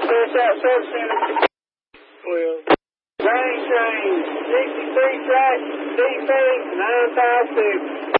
Fish out Service Center. Well, Rain Train, 63 track, DP 956.